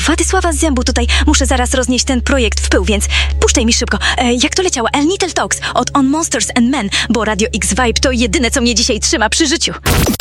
Władysława z Zębu tutaj. Muszę zaraz roznieść ten projekt w pył, więc puszczaj mi szybko. Jak to leciało? El Little Talks od On Monsters and Men, bo Radio X Vibe to jedyne, co mnie dzisiaj trzyma przy życiu.